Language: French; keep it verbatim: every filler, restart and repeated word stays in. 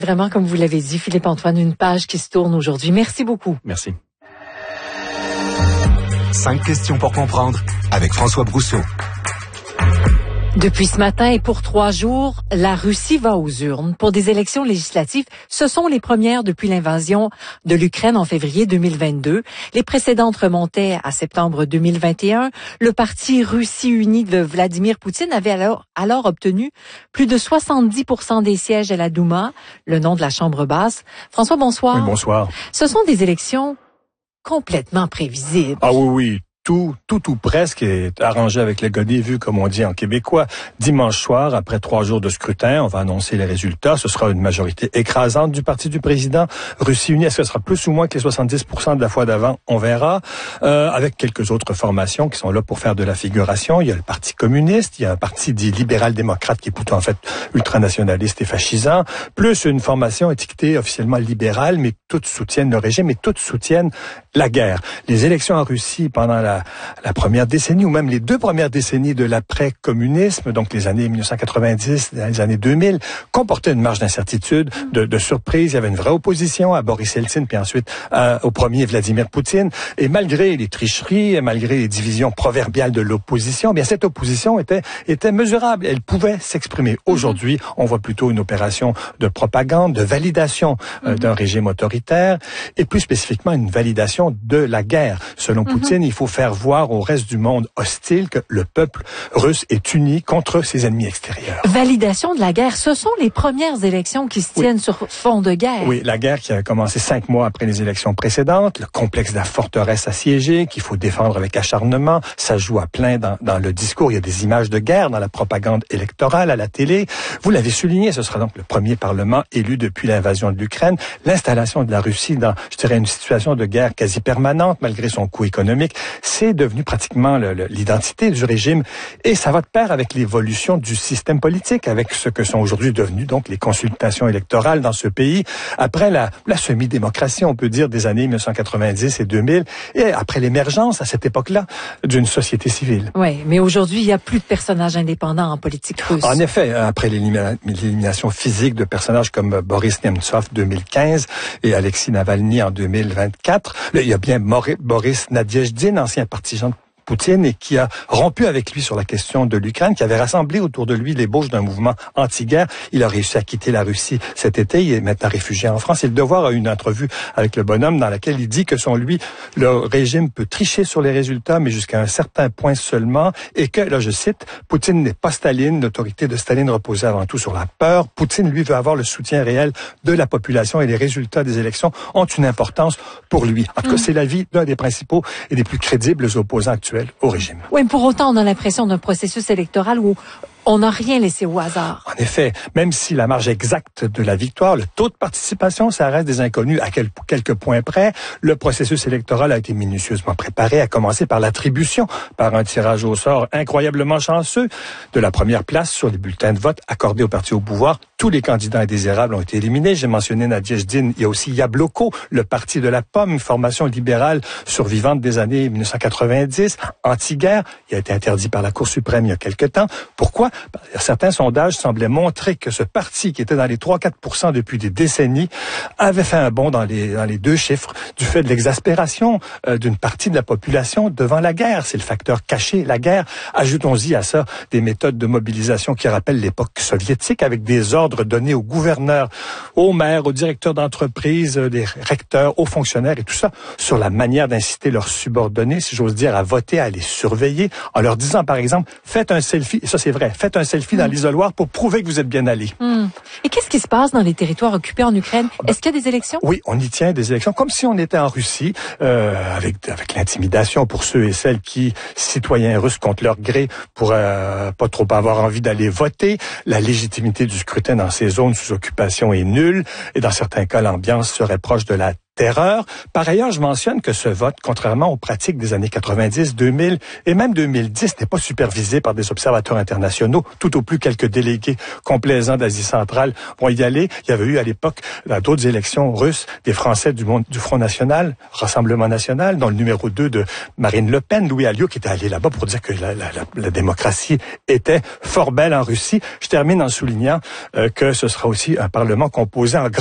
Vraiment, comme vous l'avez dit, Philippe-Antoine, une page qui se tourne aujourd'hui. Merci beaucoup. Merci. Cinq questions pour comprendre avec François Brousseau. Depuis ce matin et pour trois jours, la Russie va aux urnes pour des élections législatives. Ce sont les premières depuis l'invasion de l'Ukraine en février deux mille vingt-deux. Les précédentes remontaient à septembre deux mille vingt et un. Le parti Russie unie de Vladimir Poutine avait alors, alors obtenu plus de soixante-dix pour cent des sièges à la Douma, le nom de la Chambre basse. François, bonsoir. Oui, bonsoir. Ce sont des élections complètement prévisibles. Ah oui, oui. Tout, tout ou presque est arrangé avec le gars des vues, comme on dit en québécois. Dimanche soir, après trois jours de scrutin, on va annoncer les résultats. Ce sera une majorité écrasante du parti du président. Russie unie, est-ce que ce sera plus ou moins que les soixante-dix pour cent de la fois d'avant? On verra. Euh, avec quelques autres formations qui sont là pour faire de la figuration. Il y a le Parti communiste, il y a un parti dit libéral-démocrate qui est plutôt en fait ultranationaliste et fascisant, plus une formation étiquetée officiellement libérale, mais toutes soutiennent le régime et toutes soutiennent la guerre. Les élections en Russie pendant la La, la première décennie ou même les deux premières décennies de l'après-communisme, donc les années dix-neuf cent quatre-vingt-dix, les années deux mille, comportaient une marge d'incertitude, de, de surprise. Il y avait une vraie opposition à Boris Eltsine, puis ensuite euh, au premier Vladimir Poutine. Et malgré les tricheries, malgré les divisions proverbiales de l'opposition, bien cette opposition était était mesurable. Elle pouvait s'exprimer. Aujourd'hui, on voit plutôt une opération de propagande, de validation euh, d'un régime autoritaire, et plus spécifiquement une validation de la guerre. Selon Poutine, il faut faire faire voir au reste du monde hostile que le peuple russe est uni contre ses ennemis extérieurs. Validation de la guerre, ce sont les premières élections qui se tiennent oui. sur fond de guerre. Oui, la guerre qui a commencé cinq mois après les élections précédentes, le complexe de la forteresse assiégée qu'il faut défendre avec acharnement, ça joue à plein dans, dans le discours. Il y a des images de guerre dans la propagande électorale à la télé. Vous l'avez souligné, ce sera donc le premier parlement élu depuis l'invasion de l'Ukraine. L'installation de la Russie dans, je dirais, une situation de guerre quasi permanente malgré son coût économique. C'est devenu pratiquement le, le, l'identité du régime et ça va de pair avec l'évolution du système politique, avec ce que sont aujourd'hui devenues donc les consultations électorales dans ce pays après la, la semi-démocratie, on peut dire, des années dix-neuf cent quatre-vingt-dix et deux mille et après l'émergence à cette époque-là d'une société civile. Oui, mais aujourd'hui, il n'y a plus de personnages indépendants en politique russe. En effet, après l'élimina- l'élimination physique de personnages comme Boris Nemtsov deux mille quinze et Alexei Navalny en deux mille vingt-quatre, là, il y a bien Mor- Boris Nadezhdin, ancien partisan de Poutine et qui a rompu avec lui sur la question de l'Ukraine, qui avait rassemblé autour de lui l'ébauche d'un mouvement anti-guerre. Il a réussi à quitter la Russie cet été, il est maintenant réfugié en France. Et le Devoir a eu une entrevue avec le bonhomme dans laquelle il dit que selon lui, le régime peut tricher sur les résultats, mais jusqu'à un certain point seulement, et que, là je cite, Poutine n'est pas Staline, l'autorité de Staline reposait avant tout sur la peur. Poutine, lui, veut avoir le soutien réel de la population et les résultats des élections ont une importance pour lui. En tout cas, mmh. c'est l'avis d'un des principaux et des plus crédibles opposants actuels au régime. Oui, pour autant, on a l'impression d'un processus électoral où on n'a rien laissé au hasard. En effet, même si la marge exacte de la victoire, le taux de participation, ça reste des inconnus à quel, quelques points près. Le processus électoral a été minutieusement préparé, à commencer par l'attribution, par un tirage au sort incroyablement chanceux de la première place sur les bulletins de vote accordés au parti au pouvoir. Tous les candidats indésirables ont été éliminés. J'ai mentionné Nadezhdin. Il y a aussi Yabloko, le parti de la pomme, une formation libérale survivante des années dix-neuf cent quatre-vingt-dix, anti-guerre. Il a été interdit par la Cour suprême il y a quelque temps. Pourquoi? Certains sondages semblaient montrer que ce parti, qui était dans les trois à quatre pour cent depuis des décennies, avait fait un bond dans les, dans les deux chiffres du fait de l'exaspération euh, d'une partie de la population devant la guerre. C'est le facteur caché, la guerre. Ajoutons-y à ça des méthodes de mobilisation qui rappellent l'époque soviétique, avec des ordres donnés aux gouverneurs, aux maires, aux directeurs d'entreprise, des recteurs, aux fonctionnaires et tout ça, sur la manière d'inciter leurs subordonnés, si j'ose dire, à voter, à les surveiller, en leur disant, par exemple, faites un selfie, et ça c'est vrai, faites un selfie mmh. dans l'isoloir pour prouver que vous êtes bien allé. Mmh. Et qu'est-ce qui se passe dans les territoires occupés en Ukraine? Est-ce qu'il y a des élections? Oui, on y tient des élections, comme si on était en Russie, euh, avec, avec l'intimidation pour ceux et celles qui, citoyens russes contre leur gré, pourraient euh, pas trop avoir envie d'aller voter. La légitimité du scrutin dans ces zones sous occupation est nulle, et dans certains cas, l'ambiance serait proche de la terreur. Par ailleurs, je mentionne que ce vote, contrairement aux pratiques des années quatre-vingt-dix, deux mille et même deux mille dix, n'est pas supervisé par des observateurs internationaux. Tout au plus, quelques délégués complaisants d'Asie centrale vont y aller. Il y avait eu à l'époque, dans d'autres élections russes, des Français du, monde, du Front national, Rassemblement national, dans le numéro deux de Marine Le Pen, Louis Alliot, qui était allé là-bas pour dire que la, la, la, la démocratie était fort belle en Russie. Je termine en soulignant euh, que ce sera aussi un Parlement composé en